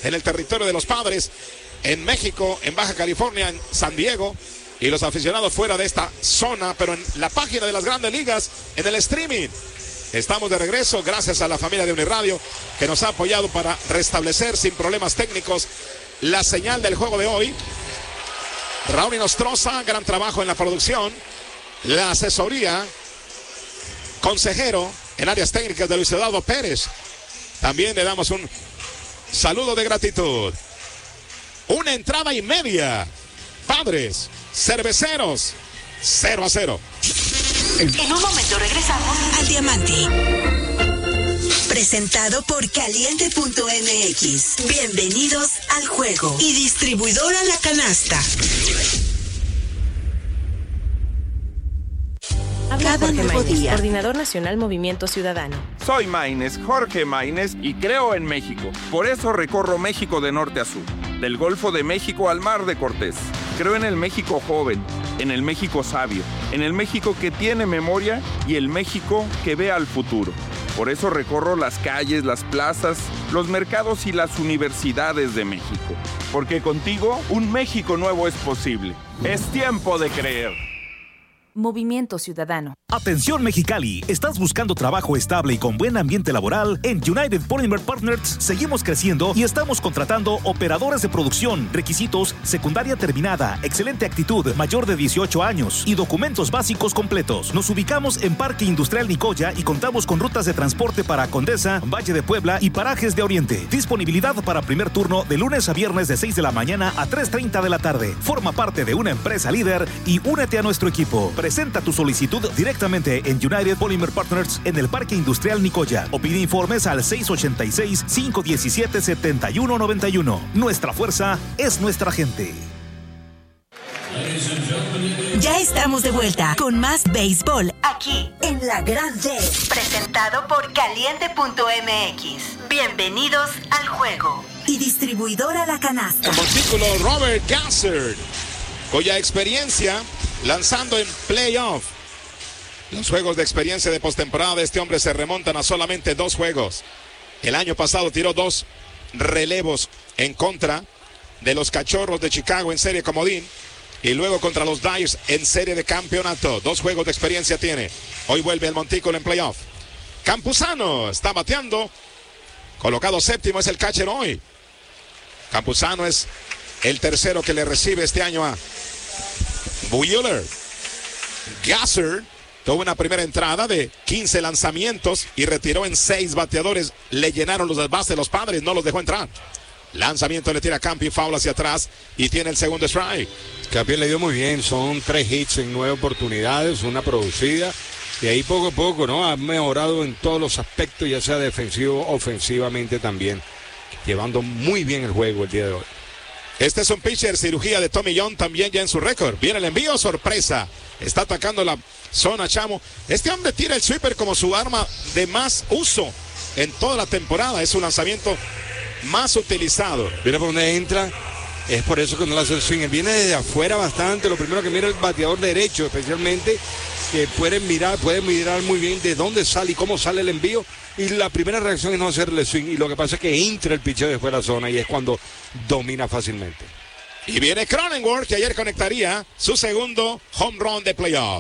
en el territorio de los Padres, en México, en Baja California, en San Diego, y los aficionados fuera de esta zona, pero en la página de las Grandes Ligas, en el streaming. Estamos de regreso gracias a la familia de Uniradio que nos ha apoyado para restablecer sin problemas técnicos la señal del juego de hoy. Raúl Inostroza, gran trabajo en la producción, la asesoría, consejero en áreas técnicas de Luis Eduardo Pérez. También le damos un saludo de gratitud. Una entrada y media. Padres, Cerveceros, 0-0. En un momento regresamos al Diamante. Presentado por Caliente.mx. Bienvenidos al juego. Y distribuidora La Canasta. Habla Cada Jorge nuevo Maínez, día. Coordinador Nacional Movimiento Ciudadano. Soy Maínez, Jorge Maínez, y creo en México. Por eso recorro México de norte a sur, del Golfo de México al Mar de Cortés. Creo en el México joven, en el México sabio, en el México que tiene memoria y el México que ve al futuro. Por eso recorro las calles, las plazas, los mercados y las universidades de México. Porque contigo, un México nuevo es posible. Es tiempo de creer. Movimiento Ciudadano. Atención Mexicali, ¿estás buscando trabajo estable y con buen ambiente laboral? En United Polymer Partners seguimos creciendo y estamos contratando operadores de producción. Requisitos: secundaria terminada, excelente actitud, mayor de 18 años y documentos básicos completos. Nos ubicamos en Parque Industrial Nicoya y contamos con rutas de transporte para Condesa, Valle de Puebla y Parajes de Oriente. Disponibilidad para primer turno de lunes a viernes de 6 de la mañana a 3:30 de la tarde. Forma parte de una empresa líder y únete a nuestro equipo. Presenta tu solicitud directamente en United Polymer Partners en el Parque Industrial Nicoya o pide informes al 686-517-7191. Nuestra fuerza es nuestra gente. Ya estamos de vuelta con más béisbol aquí en La Grande. Presentado por Caliente.mx. Bienvenidos al juego. Y distribuidora La Canasta. El montículo Robert Gasser, cuya experiencia lanzando en playoff. Los juegos de experiencia de postemporada de este hombre se remontan a solamente 2 juegos. El año pasado tiró 2 relevos en contra de los Cachorros de Chicago en serie comodín y luego contra los Dyers en serie de campeonato. 2 juegos de experiencia tiene. Hoy vuelve el montículo en playoff. Campuzano está bateando. Colocado séptimo, es el catcher hoy. Campuzano es el tercero que le recibe este año a Buehler. Gasser tuvo una primera entrada de 15 lanzamientos y retiró en 6 bateadores. Le llenaron los bases de los Padres, no los dejó entrar. Lanzamiento, le tira Campi, foul hacia atrás y tiene el segundo strike. Campi le dio muy bien, son 3 hits en 9 oportunidades, una producida. Y ahí poco a poco, ¿no? Ha mejorado en todos los aspectos, ya sea defensivo, ofensivamente también. Llevando muy bien el juego el día de hoy. Este es un pitcher, cirugía de Tommy John también ya en su récord. Viene el envío, sorpresa. Está atacando la zona, Chamo. Este hombre tira el sweeper como su arma de más uso en toda la temporada. Es su lanzamiento más utilizado. Mira por dónde entra. Es por eso que no le hace el swing. Él viene desde afuera bastante. Lo primero que mira el bateador derecho, especialmente, que puede mirar muy bien de dónde sale y cómo sale el envío. Y la primera reacción es no hacerle swing. Y lo que pasa es que entra el picheo después de la zona y es cuando domina fácilmente. Y viene Cronenworth, que ayer conectaría su segundo home run de playoff.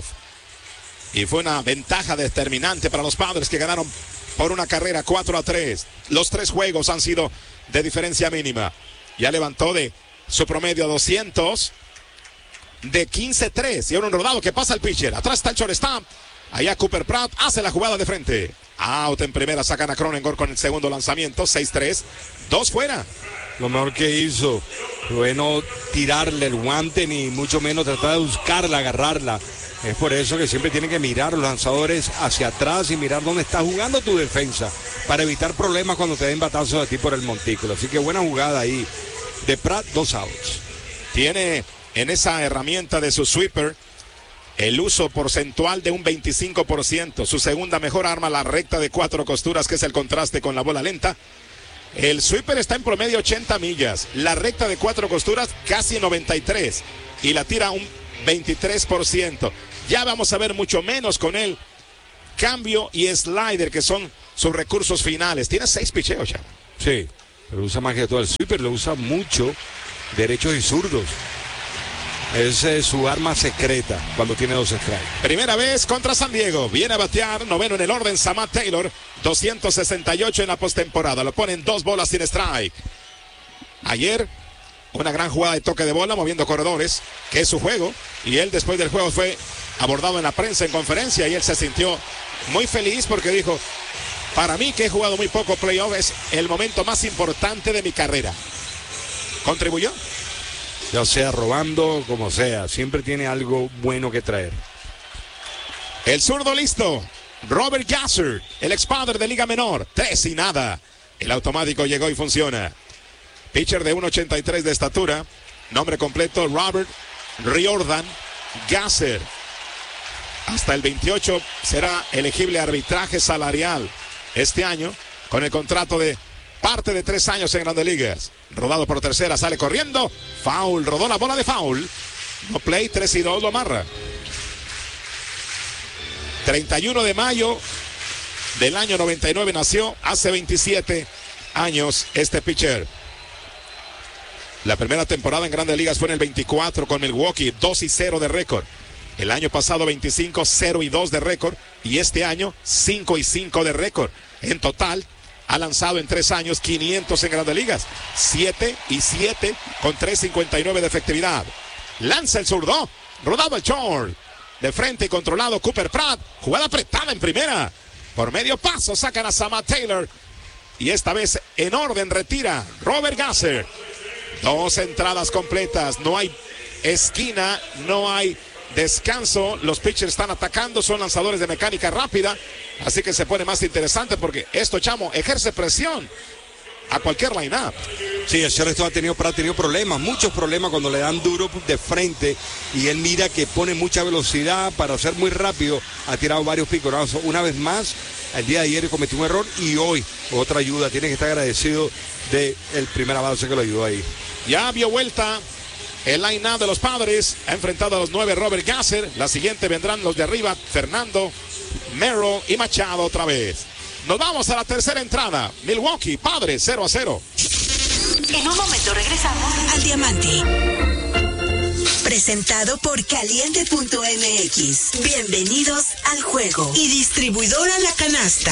Y fue una ventaja determinante para los Padres, que ganaron por una carrera 4-3. Los 3 juegos han sido de diferencia mínima. Ya levantó de su promedio a 200, de 15-3. Y ahora un rodado que pasa el pitcher. Atrás está el shortstop. Allá Cooper Pratt hace la jugada de frente. Out en primera, sacan a Cronenworth con el segundo lanzamiento. 6-3, 2 fuera. Lo mejor que hizo fue no tirarle el guante, ni mucho menos tratar de buscarla, agarrarla. Es por eso que siempre tienen que mirar los lanzadores hacia atrás y mirar dónde está jugando tu defensa, para evitar problemas cuando te den batazos a ti por el montículo. Así que buena jugada ahí de Pratt, 2 outs. Tiene en esa herramienta de su sweeper el uso porcentual de un 25%. Su segunda mejor arma, la recta de 4 costuras, que es el contraste con la bola lenta. El sweeper está en promedio 80 millas. La recta de 4 costuras casi 93. Y la tira un 23%. Ya vamos a ver mucho menos con él. Cambio y slider, que son sus recursos finales. Tiene 6 picheos ya. Sí. pero usa más que todo el sweeper, lo usa mucho derechos y zurdos. Esa es su arma secreta cuando tiene 2 strikes. Primera vez contra San Diego. Viene a batear, noveno en el orden, Samad Taylor. 268 en la postemporada. Lo ponen 2 bolas sin strike. Ayer, una gran jugada de toque de bola, moviendo corredores, que es su juego. Y él después del juego fue abordado en la prensa, en conferencia, y él se sintió muy feliz porque dijo: para mí, que he jugado muy poco playoff, es el momento más importante de mi carrera. ¿Contribuyó? Ya sea robando, como sea, siempre tiene algo bueno que traer. El zurdo listo. Robert Gasser, el expadre de Liga Menor. 3-0. El automático llegó y funciona. Pitcher de 1.83 de estatura. Nombre completo: Robert Riordan Gasser. Hasta el 28 será elegible a arbitraje salarial este año, con el contrato de parte de 3 años en Grandes Ligas. Rodado por tercera, sale corriendo. Foul, rodó la bola de foul. No play, 3-2, lo amarra. 31 de mayo del año 99 nació, hace 27 años este pitcher. La primera temporada en Grandes Ligas fue en el 24 con Milwaukee, 2-0 de récord. El año pasado 25, 0-2 de récord. Y este año 5-5 de récord. En total ha lanzado en 3 años 500 en Grandes Ligas. 7-7 con 3.59 de efectividad. Lanza el zurdo. Rodado el short. De frente y controlado Cooper Pratt. Jugada apretada en primera. Por medio paso sacan a Samad Taylor. Y esta vez en orden retira Robert Gasser. 2 entradas completas. No hay esquina. No hay descanso. Los pitchers están atacando. Son lanzadores de mecánica rápida. Así que se pone más interesante porque esto, chamo, ejerce presión a cualquier line-up. Sí, el shortstop ha tenido problemas, muchos problemas cuando le dan duro de frente, y él mira que pone mucha velocidad para ser muy rápido. Ha tirado varios piconazos. Una vez más, el día de ayer cometió un error y hoy otra ayuda. Tiene que estar agradecido del primer avance que lo ayudó ahí. Ya vio vuelta el line-up de los Padres. Ha enfrentado a los 9 Robert Gasser. La siguiente vendrán los de arriba: Fernando, Merrill y Machado otra vez. Nos vamos a la tercera entrada. Milwaukee, Padres, 0-0. En un momento regresamos al Diamante. Presentado por Caliente.mx. Bienvenidos al juego. Y distribuidora La Canasta.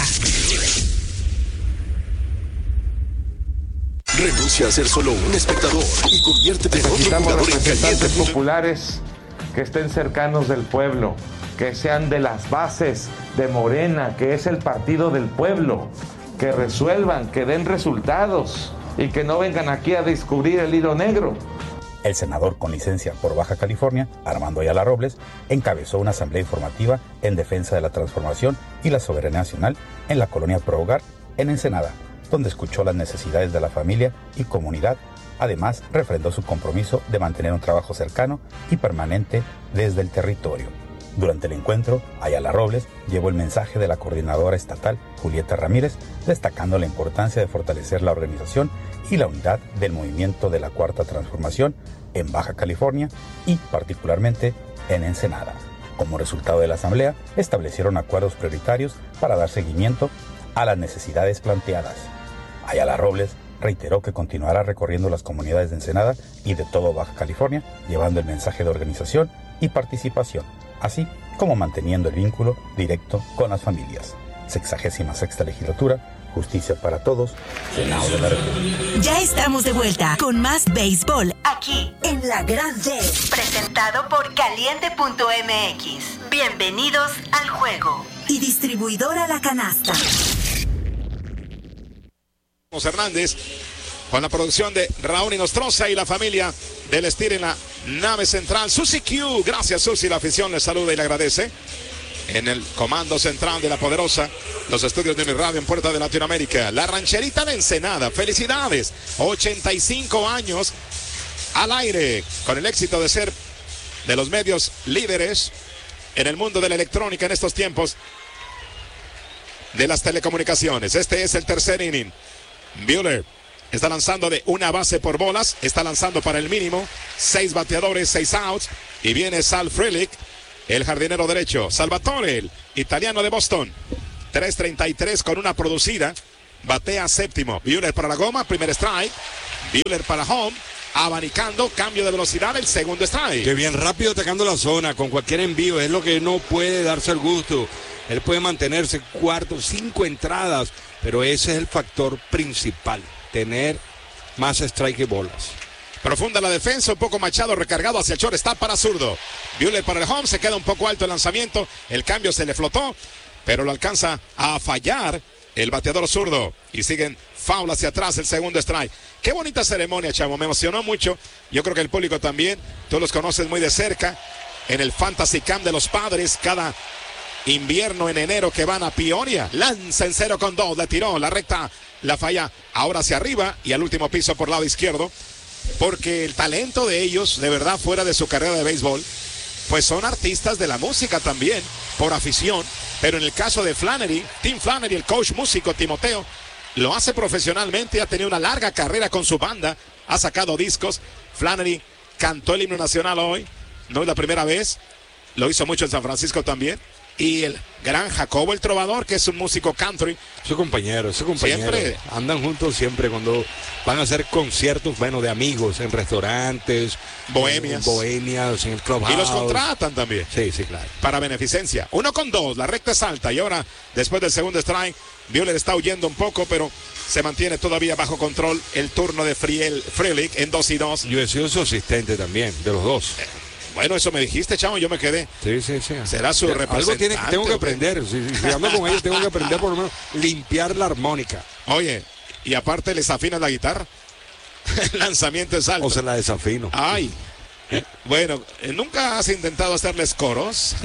Renuncia a ser solo un espectador y conviértete en otro Necesitamos jugador en representantes Caliente. populares que estén cercanos del pueblo, que sean de las bases de Morena, que es el partido del pueblo, que resuelvan, que den resultados y que no vengan aquí a descubrir el hilo negro. El senador con licencia por Baja California, Armando Ayala Robles, encabezó una asamblea informativa en defensa de la transformación y la soberanía nacional en la colonia Pro Hogar, en Ensenada, donde escuchó las necesidades de la familia y comunidad. Además, refrendó su compromiso de mantener un trabajo cercano y permanente desde el territorio. Durante el encuentro, Ayala Robles llevó el mensaje de la coordinadora estatal, Julieta Ramírez, destacando la importancia de fortalecer la organización y la unidad del movimiento de la Cuarta Transformación en Baja California y particularmente en Ensenada. Como resultado de la asamblea, establecieron acuerdos prioritarios para dar seguimiento a las necesidades planteadas. Ayala Robles reiteró que continuará recorriendo las comunidades de Ensenada y de todo Baja California, llevando el mensaje de organización y participación, así como manteniendo el vínculo directo con las familias. 66ª legislatura, justicia para todos, Senado de la República. Ya estamos de vuelta con más béisbol aquí en La Gran D. Presentado por Caliente.mx. Bienvenidos al juego. Y distribuidora La Canasta. Hernández, con la producción de Raúl Inostroza y la familia del Estir en la nave central. Susi Q, gracias Susi, la afición le saluda y le agradece. En el comando central de la poderosa, los estudios de mi radio en Puerta de Latinoamérica. La rancherita de Ensenada, felicidades, 85 años al aire, con el éxito de ser de los medios líderes en el mundo de la electrónica en estos tiempos de las telecomunicaciones. Este es el tercer inning. Buehler está lanzando de una base por bolas, está lanzando para el mínimo, 6 bateadores, 6 outs, y viene Sal Frelick, el jardinero derecho. Salvatore, el italiano de Boston, 3.33 con una producida batea séptimo. Buehler para la goma, primer strike. Buehler para home, abanicando, cambio de velocidad, el segundo strike. Que bien rápido atacando la zona, con cualquier envío, es lo que no puede darse el gusto. Él puede mantenerse 4, 5 entradas, pero ese es el factor principal, tener más strike que bolas. Profunda la defensa, un poco Machado recargado hacia el shortstop para zurdo. Buehler para el home, se queda un poco alto el lanzamiento, el cambio se le flotó, pero lo alcanza a fallar el bateador zurdo y siguen foul hacia atrás, el segundo strike. Qué bonita ceremonia, chavo, me emocionó mucho. Yo creo que el público también, tú los conoces muy de cerca, en el Fantasy Camp de los Padres, cada invierno en enero que van a Peoria. Lanza en 0-2, le tiró la recta, la falla ahora hacia arriba y al último piso por lado izquierdo, porque el talento de ellos, de verdad, fuera de su carrera de béisbol, pues son artistas de la música también, por afición, pero en el caso de Flannery, Tim Flannery, el coach músico Timoteo, lo hace profesionalmente, ha tenido una larga carrera con su banda, ha sacado discos. Flannery cantó el himno nacional hoy, no es la primera vez, lo hizo mucho en San Francisco también. Y el gran Jacobo el Trovador, que es un músico country. Su compañero. Siempre andan juntos siempre cuando van a hacer conciertos, bueno, de amigos, en restaurantes, bohemias, en el clubhouse. Y los contratan también. Sí, claro. Para beneficencia. 1-2, la recta es alta. Y ahora, después del segundo strike, Buehler está huyendo un poco, pero se mantiene todavía bajo control el turno de Frelick en 2-2. Yo he sido su asistente también, de los dos. Bueno, eso me dijiste, chavo, yo me quedé. Sí. Será su representante. Algo tengo que aprender. Si ando con ellos, tengo que aprender por lo menos limpiar la armónica. Oye, y aparte les afinas la guitarra. El lanzamiento es alto. O se la desafino. Ay. Bueno, ¿nunca has intentado hacerles coros?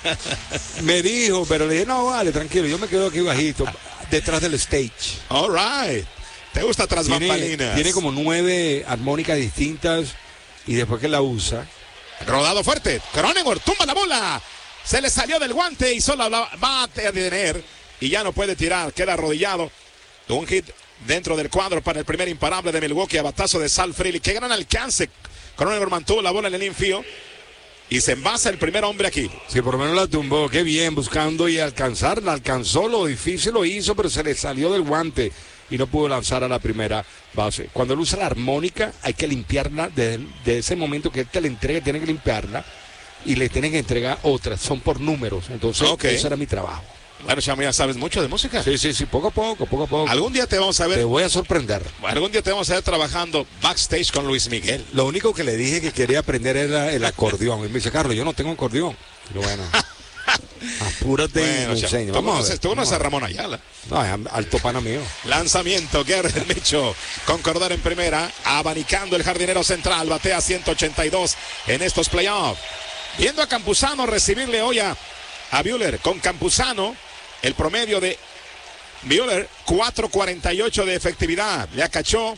Me dijo, pero le dije, no, vale, tranquilo, yo me quedo aquí bajito, detrás del stage. All right. ¿Te gusta tras bambalinas? Tiene como 9 armónicas distintas y después que la usa. Rodado fuerte, Cronenworth tumba la bola, se le salió del guante y solo la va a detener y ya no puede tirar, queda arrodillado. Un hit dentro del cuadro para el primer imparable de Milwaukee a batazo de Sal Frelick. Qué gran alcance, Cronenworth mantuvo la bola en el infield y se envasa el primer hombre aquí. Sí, por lo menos la tumbó, qué bien, buscando y alcanzarla, alcanzó, lo difícil lo hizo, pero se le salió del guante y no pudo lanzar a la primera base. Cuando él usa la armónica, hay que limpiarla de ese momento que él te la entrega, tiene que limpiarla y le tienen que entregar otras, son por números. Entonces, ese era mi trabajo. Bueno, Chamo, ya sabes mucho de música. Sí, poco a poco. Algún día te vamos a ver. Te voy a sorprender. Algún día te vamos a ver trabajando backstage con Luis Miguel. Lo único que le dije que quería aprender era el acordeón. Y me dice, Carlos, yo no tengo acordeón. Pero bueno. Apúrate y me enseño. Tú no es Ramón Ayala. No, es alto pana mío. Lanzamiento, Garrett Mitchell con Cordero en primera, abanicando el jardinero central, batea 182 en estos playoffs. Viendo a Campuzano recibirle hoy a Buehler. Con Campuzano, el promedio de Buehler, 4.48 de efectividad. Le acachó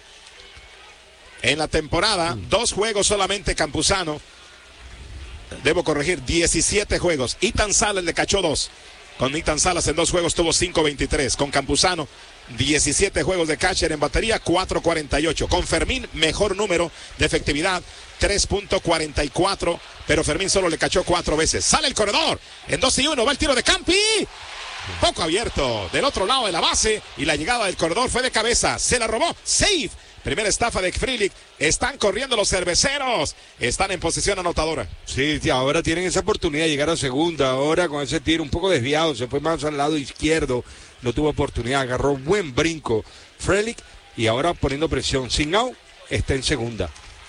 en la temporada 2 juegos solamente Campuzano. Debo corregir, 17 juegos. Ethan Salas le cachó 2. Con Ethan Salas en 2 juegos tuvo 5.23. Con Campuzano, 17 juegos de catcher en batería, 4.48. Con Fermín, mejor número de efectividad, 3.44. Pero Fermín solo le cachó 4 veces. Sale el corredor. En 2-1 va el tiro de Campi. Poco abierto del otro lado de la base. Y la llegada del corredor fue de cabeza. Se la robó. Safe. Primera estafa de Frelick. Están corriendo los cerveceros. Están en posición anotadora. Sí, ahora tienen esa oportunidad de llegar a segunda. Ahora con ese tiro un poco desviado. Se fue más al lado izquierdo. No tuvo oportunidad. Agarró buen brinco Frelick. Y ahora poniendo presión. Sin out, está en segunda.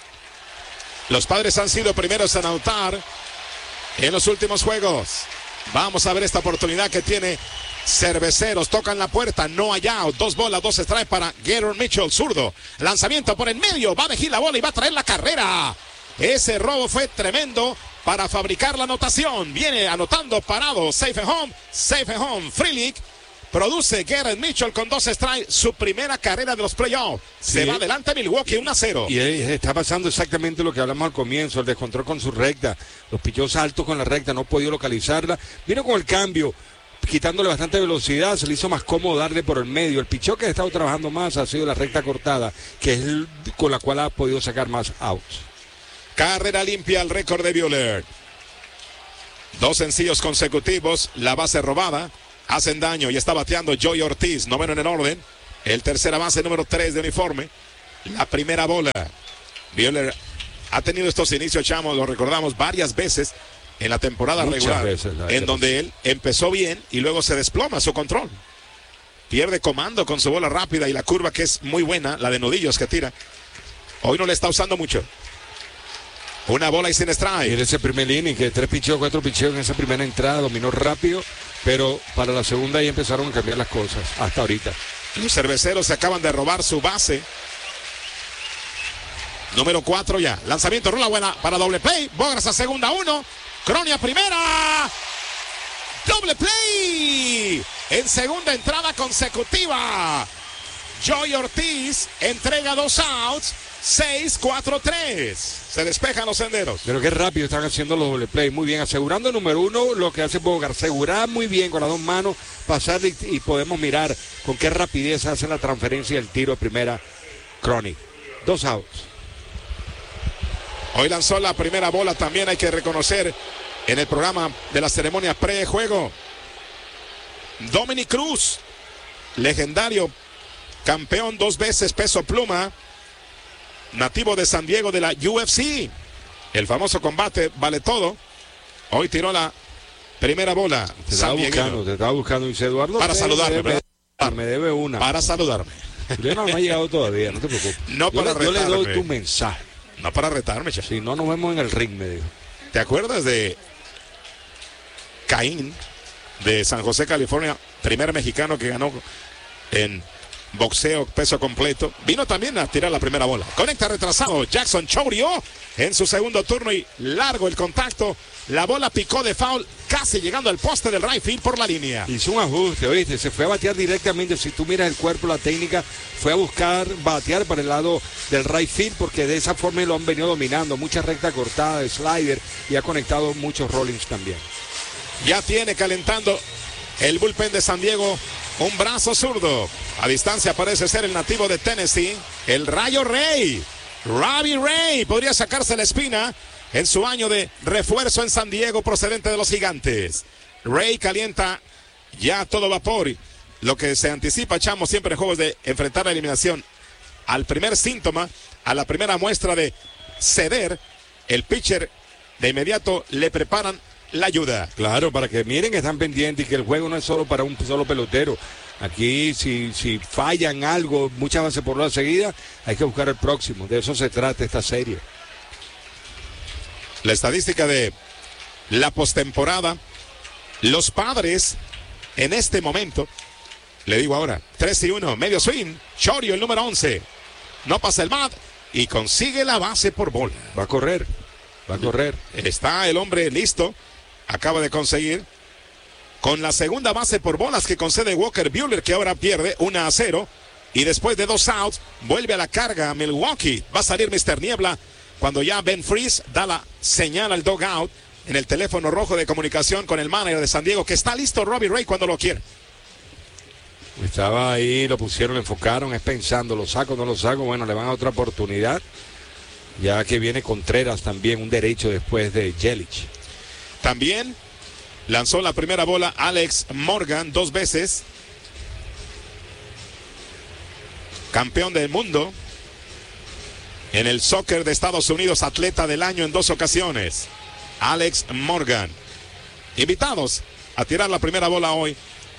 Los Padres han sido primeros en anotar en los últimos juegos. Vamos a ver esta oportunidad que tiene Cerveceros. Tocan la puerta, no hay out. 2 bolas, 2 strikes para Garrett Mitchell, zurdo. Lanzamiento por el medio, va a dejar la bola y va a traer la carrera. Ese robo fue tremendo para fabricar la anotación. Viene anotando parado, safe and home, Frelick. Produce Garrett Mitchell con 2 strikes, su primera carrera de los playoffs. Se va adelante Milwaukee 1-0. Y está pasando exactamente lo que hablamos al comienzo, el descontrol con su recta. Los pichos altos con la recta, no ha podido localizarla. Vino con el cambio, quitándole bastante velocidad, se le hizo más cómodo darle por el medio. El picheo que ha estado trabajando más ha sido la recta cortada, que es con la cual ha podido sacar más outs. Carrera limpia al récord de Buehler. 2 sencillos consecutivos, la base robada. Hacen daño y está bateando Joey Ortiz, noveno en el orden. el tercera base número 3 de uniforme. La primera bola. Buehler ha tenido estos inicios, chamo, lo recordamos varias veces en la temporada regular, en donde él empezó bien y luego se desploma su control. Pierde comando con su bola rápida y la curva que es muy buena, la de nudillos que tira. Hoy no le está usando mucho. Una bola y sin strike. En ese primer inning, que 3 picheos, 4 picheos en esa primera entrada, dominó rápido, pero para la segunda ahí empezaron a cambiar las cosas, hasta ahorita. Los cerveceros se acaban de robar su base. Número 4 ya. Lanzamiento, rola buena para doble play. Bogaerts a segunda, 1. Crony a primera. Doble play. En segunda entrada consecutiva. Joey Ortiz entrega 2 outs. 6-4-3. Se despejan los senderos. Pero qué rápido están haciendo los doble play. Muy bien, asegurando el número 1, lo que hace Bogaerts. Asegurar muy bien con las 2 manos, pasar y podemos mirar con qué rapidez hace la transferencia y el tiro de primera Crony. 2 outs. Hoy lanzó la primera bola, también hay que reconocer en el programa de la ceremonia pre-juego. Dominic Cruz, legendario campeón 2 veces peso pluma, nativo de San Diego de la UFC. El famoso combate vale todo. Hoy tiró la primera bola. Te estaba buscando, dice Eduardo. Para saludarme. Me debe una. Para saludarme. Yo no me ha llegado todavía, no te preocupes. No para retarme. Yo le doy tu mensaje. No para retarme, chaval. Si no, nos vemos en el ring, me dijo. ¿Te acuerdas de Caín de San José, California? Primer mexicano que ganó en boxeo peso completo. Vino también a tirar la primera bola. Conecta retrasado Jackson Chourio en su segundo turno y largo el contacto. La bola picó de foul, casi llegando al poste del right field por la línea. Hizo un ajuste, ¿oíste? Se fue a batear directamente. Si tú miras el cuerpo, la técnica, fue a buscar batear para el lado del right field, porque de esa forma lo han venido dominando. Mucha recta cortada de slider y ha conectado muchos rollings también. Ya tiene calentando el bullpen de San Diego un brazo zurdo. A distancia parece ser el nativo de Tennessee, el Rayo Rey. Robbie Ray podría sacarse la espina en su año de refuerzo en San Diego procedente de los Gigantes. Ray calienta ya a todo vapor. Lo que se anticipa, chamo, siempre en juegos de enfrentar la eliminación. Al primer síntoma, a la primera muestra de ceder, el pitcher de inmediato le preparan la ayuda. Claro, para que miren que están pendientes y que el juego no es solo para un solo pelotero. Aquí si fallan algo, muchas veces por la seguida, hay que buscar el próximo. De eso se trata esta serie. La estadística de la postemporada. Los Padres en este momento, le digo ahora, 3-1, medio swing. Chourio, el número 11. No pasa el bat y consigue la base por bola. Va a correr. Está el hombre listo. Acaba de conseguir con la segunda base por bolas que concede Walker Buehler, que ahora pierde 1-0. Y después de 2 outs, vuelve a la carga a Milwaukee. Va a salir Mr. Niebla cuando ya Ben Freese da la señal al dugout en el teléfono rojo de comunicación con el manager de San Diego, que está listo Robbie Ray cuando lo quiere. Estaba ahí, lo pusieron, lo enfocaron, es pensando, ¿lo saco o no lo saco? Bueno, le van a otra oportunidad, ya que viene Contreras también, un derecho después de Yelich. También lanzó la primera bola Alex Morgan 2 veces. Campeón del mundo en el soccer de Estados Unidos, atleta del año en 2 ocasiones. Alex Morgan. Invitados a tirar la primera bola hoy.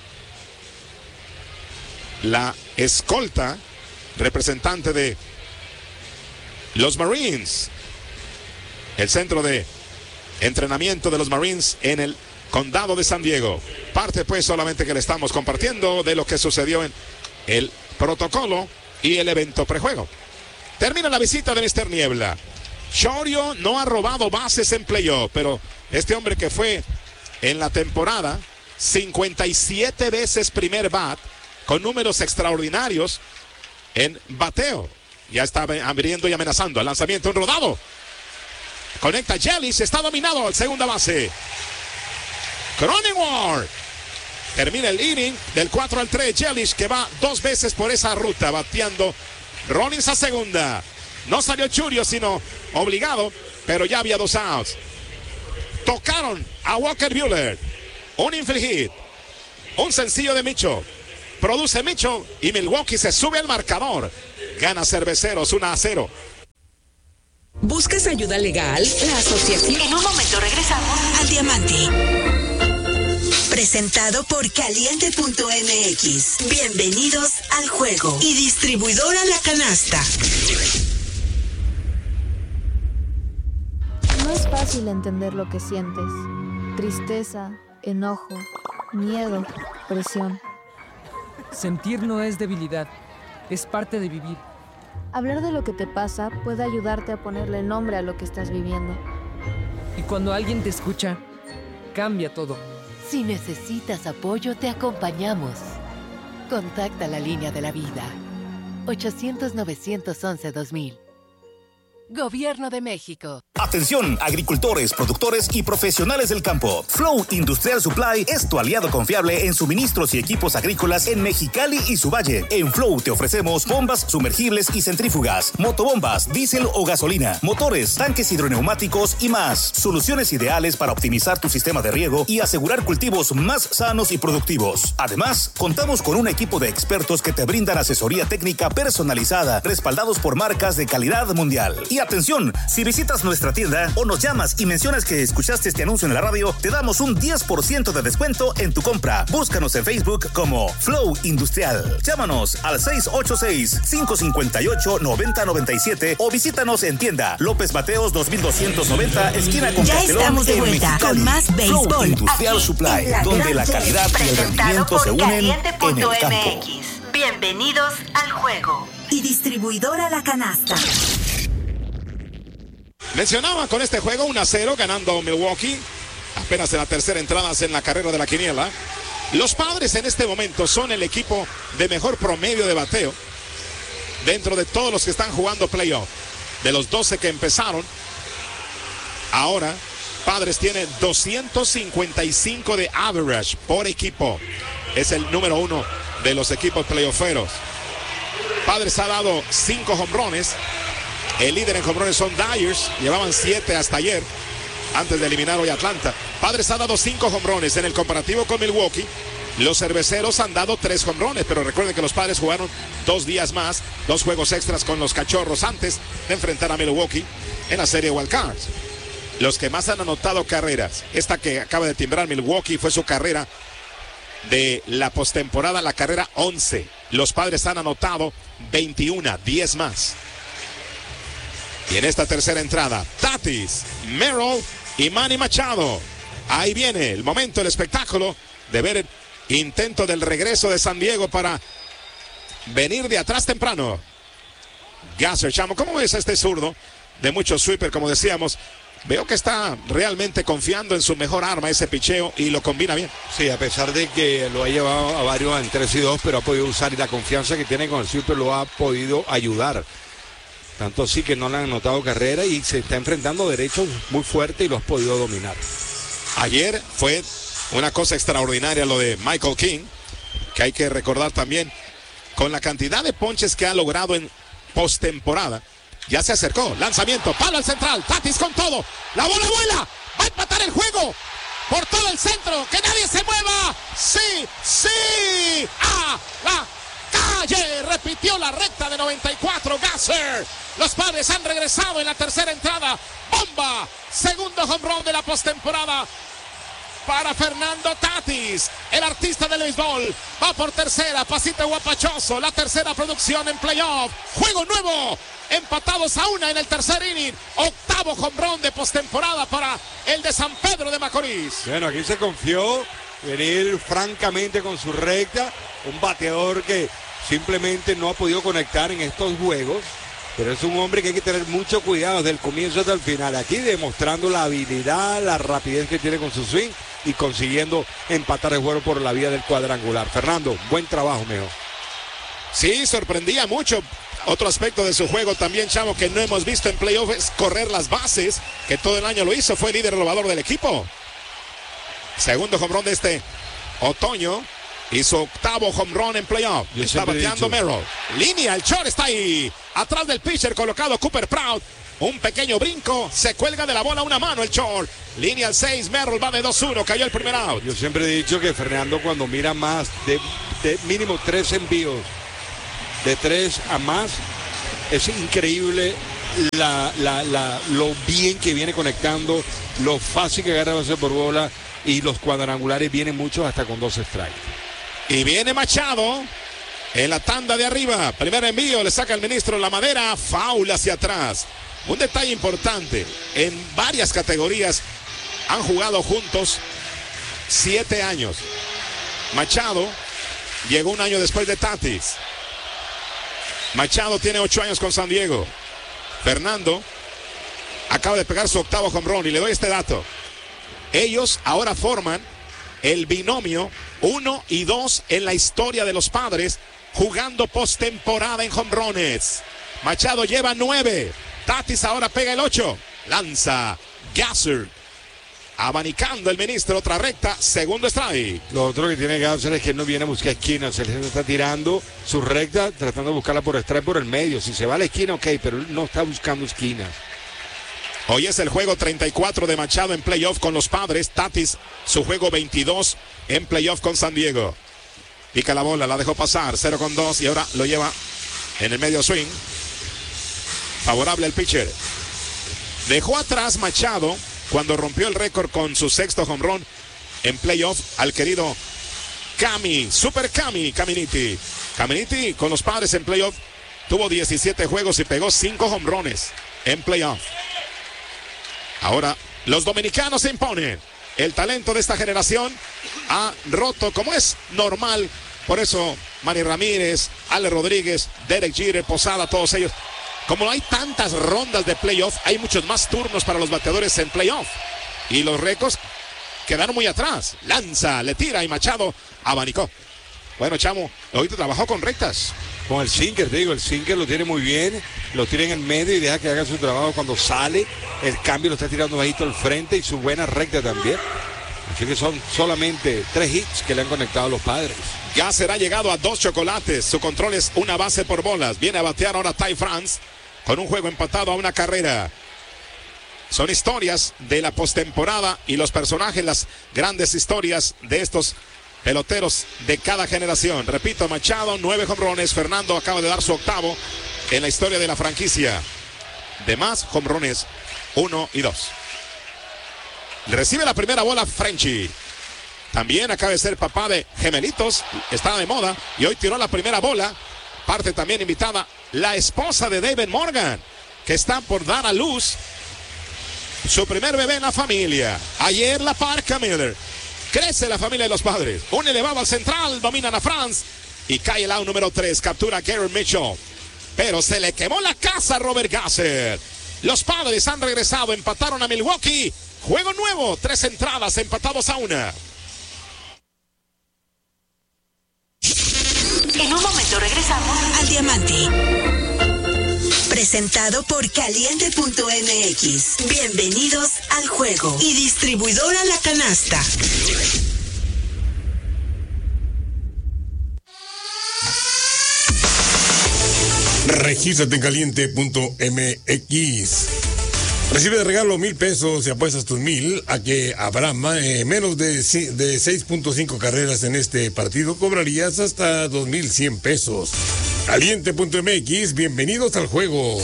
La escolta representante de los Marines. El centro de entrenamiento de los Marines en el condado de San Diego. Parte pues solamente que le estamos compartiendo de lo que sucedió en el protocolo y el evento prejuego. Termina la visita de Mr. Niebla. Chourio no ha robado bases en playoff, pero este hombre que fue en la temporada 57 veces primer bat, con números extraordinarios en bateo. Ya está abriendo y amenazando. Al lanzamiento, un rodado. Conecta Yelich, está dominado al segunda base. Cronenworth. Termina el inning del 4-3. Yelich, que va 2 veces por esa ruta, bateando. Rollins a segunda. No salió Chourio, sino obligado, pero ya había 2 outs. Tocaron a Walker Buehler. Un infield hit. Un sencillo de Mitchell. produce Mitchell y Milwaukee se sube al marcador. Gana Cerveceros 1-0. ¿Buscas ayuda legal? La asociación... En un momento regresamos al Diamante. Presentado por Caliente.mx. Bienvenidos al juego. Y distribuidora La Canasta. No es fácil entender lo que sientes. Tristeza, enojo, miedo, presión. Sentir no es debilidad, es parte de vivir. Hablar de lo que te pasa puede ayudarte a ponerle nombre a lo que estás viviendo. Y cuando alguien te escucha, cambia todo. Si necesitas apoyo, te acompañamos. Contacta la línea de la vida. 800-911-2000. Gobierno de México. Atención, agricultores, productores y profesionales del campo. Flow Industrial Supply es tu aliado confiable en suministros y equipos agrícolas en Mexicali y su valle. En Flow te ofrecemos bombas sumergibles y centrífugas, motobombas, diésel o gasolina, motores, tanques hidroneumáticos y más. Soluciones ideales para optimizar tu sistema de riego y asegurar cultivos más sanos y productivos. Además, contamos con un equipo de expertos que te brindan asesoría técnica personalizada, respaldados por marcas de calidad mundial. Y atención, si visitas nuestra tienda o nos llamas y mencionas que escuchaste este anuncio en la radio, te damos un 10% de descuento en tu compra. Búscanos en Facebook como Flow Industrial. Llámanos al 686-558-9097 o visítanos en tienda López Mateos 2290, esquina con ya Castelón, estamos de vuelta Mexicali. con más béisbol. Flow Industrial Supply, donde la calidad y el rendimiento se unen en el campo. Bienvenidos al juego. Y distribuidora La Canasta. Mencionaba con este juego 1-0 ganando Milwaukee. Apenas en la tercera entrada en la carrera de la quiniela. Los Padres en este momento son el equipo de mejor promedio de bateo dentro de todos los que están jugando playoff. De los 12 que empezaron, ahora Padres tiene 255 de average por equipo. Es el número 1 de los equipos playofferos. Padres ha dado 5 jonrones. El líder en jonrones son Dyers. Llevaban 7 hasta ayer, antes de eliminar hoy a Atlanta. Padres ha dado 5 jonrones. En el comparativo con Milwaukee, los Cerveceros han dado 3 jonrones. Pero recuerden que los Padres jugaron 2 días más, 2 juegos extras con los Cachorros antes de enfrentar a Milwaukee en la serie Wild Cards. Los que más han anotado carreras, esta que acaba de timbrar Milwaukee fue su carrera de la postemporada, la carrera 11. Los Padres han anotado 21, 10 más. Y en esta tercera entrada, Tatis, Merrill y Manny Machado. Ahí viene el momento, el espectáculo de ver el intento del regreso de San Diego para venir de atrás temprano. Gasser, chamo, ¿cómo ves a este zurdo de mucho sweeper, como decíamos? Veo que está realmente confiando en su mejor arma, ese picheo, y lo combina bien. Sí, a pesar de que lo ha llevado a varios en 3-2, pero ha podido usar, y la confianza que tiene con el sweeper lo ha podido ayudar. Tanto así que no le han anotado carrera y se está enfrentando derechos muy fuerte y lo has podido dominar. Ayer fue una cosa extraordinaria lo de Michael King, que hay que recordar también, con la cantidad de ponches que ha logrado en postemporada. Ya se acercó, lanzamiento, palo al central, Tatis con todo, la bola vuela, va a empatar el juego, por todo el centro, que nadie se mueva, sí, a la calle, repitió la recta de 94, Gasser. Los Padres han regresado en la tercera entrada, bomba, segundo home run de la postemporada para Fernando Tatis, el artista del béisbol. Va por tercera, pasito guapachoso, la tercera producción en playoff. Juego nuevo, empatados a 1 en el tercer inning. Octavo home run de postemporada para el de San Pedro de Macorís. Bueno, aquí se confió, venir francamente con su recta. Un bateador que simplemente no ha podido conectar en estos juegos. Pero es un hombre que hay que tener mucho cuidado desde el comienzo hasta el final. Aquí demostrando la habilidad, la rapidez que tiene con su swing y consiguiendo empatar el juego por la vía del cuadrangular. Fernando, buen trabajo, mejor. Sí, sorprendía mucho. Otro aspecto de su juego también, chamo, que no hemos visto en playoff es correr las bases, que todo el año lo hizo. Fue líder robador del equipo. Segundo home run de este otoño Y su octavo home run en playoff. Está bateando Merrill. Línea, el short está ahí. Atrás del pitcher colocado Cooper Proud. Un pequeño brinco. Se cuelga de la bola una mano el short. Línea al 6. Merrill va de 2-1. Cayó el primer out. Yo siempre he dicho que Fernando, cuando mira más de mínimo 3 envíos, de 3 a más, es increíble lo bien que viene conectando, lo fácil que agarra base por bola, y los cuadrangulares vienen muchos hasta con 2 strikes. Y viene Machado en la tanda de arriba. Primer envío, le saca el ministro la madera, foul hacia atrás. Un detalle importante, en varias categorías han jugado juntos 7 años. Machado llegó un año después de Tatis. Machado tiene 8 años con San Diego. Fernando acaba de pegar su octavo home run, y le doy este dato. Ellos ahora forman el binomio 1 y 2 en la historia de los Padres, jugando postemporada en home runs. Machado lleva 9. Tatis ahora pega el 8. Lanza Gasser. Abanicando el ministro, otra recta, segundo strike. Lo otro que tiene Gasser es que él no viene a buscar esquinas. Él está tirando su recta, tratando de buscarla por strike por el medio. Si se va a la esquina, ok, pero él no está buscando esquinas. Hoy es el juego 34 de Machado en playoff con los Padres. Tatis, su juego 22 en playoff con San Diego. Pica la bola, la dejó pasar, 0-2, y ahora lo lleva en el medio swing. Favorable el pitcher. Dejó atrás Machado cuando rompió el récord con su sexto home run en playoff al querido Super Caminiti. Caminiti con los Padres en playoff tuvo 17 juegos y pegó 5 home runs en playoff. Ahora los dominicanos se imponen. El talento de esta generación ha roto, como es normal. Por eso Manny Ramírez, Ale Rodríguez, Derek Jeter, Posada, todos ellos. Como no hay tantas rondas de playoff, hay muchos más turnos para los bateadores en playoff. Y los récords quedaron muy atrás. Lanza, le tira, y Machado abanicó. Bueno, Chamo, hoy te trabajó con rectas. Con el sinker, te digo, el sinker lo tiene muy bien, lo tira en el medio y deja que haga su trabajo. Cuando sale, el cambio lo está tirando bajito al frente, y su buena recta también. Así que son solamente 3 hits que le han conectado a los Padres. Gasser ha llegado a 2 chocolates. Su control es una base por bolas. Viene a batear ahora Ty France con un juego empatado a una carrera. Son historias de la postemporada y los personajes, las grandes historias de estos peloteros de cada generación. Repito, Machado, 9 home runs. Fernando acaba de dar su octavo en la historia de la franquicia. De más home runs, 1 y 2. Recibe la primera bola Frenchy. También acaba de ser papá de gemelitos. Está de moda y hoy tiró la primera bola. Parte también invitada la esposa de David Morgan, que está por dar a luz su primer bebé en la familia. Ayer la Parka Miller. Crece la familia de los Padres. Un elevado al central, dominan a France y cae el out número 3. Captura a Garrett Mitchell. Pero se le quemó la casa a Robert Gasser. Los Padres han regresado, empataron a Milwaukee. Juego nuevo, 3 entradas, empatados a 1. En un momento regresamos al Diamante. Presentado por Caliente.mx. Bienvenidos al juego. Y distribuidora La Canasta. Regístrate en Caliente.mx. Recibe de regalo 1,000 pesos y apuestas tus 1,000 a que habrá menos de 6.5 carreras en este partido. Cobrarías hasta 2,100 pesos. Caliente.mx, bienvenidos al juego.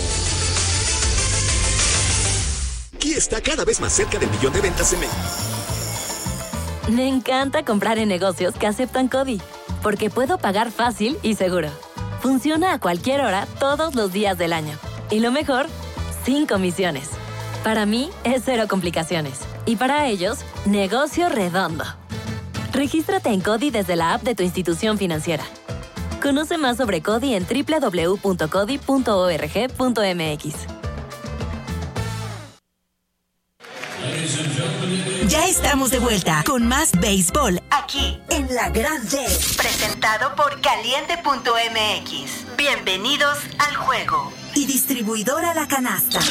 Kia está cada vez más cerca del millón de ventas en México. Me encanta comprar en negocios que aceptan CODI, porque puedo pagar fácil y seguro. Funciona a cualquier hora, todos los días del año. Y lo mejor, sin comisiones. Para mí, es 0 complicaciones. Y para ellos, negocio redondo. Regístrate en CODI desde la app de tu institución financiera. Conoce más sobre CODI en www.codi.org.mx. Ya estamos de vuelta con más béisbol aquí en La Grande. Presentado por Caliente.mx. Bienvenidos al juego. Y distribuidora La Canasta.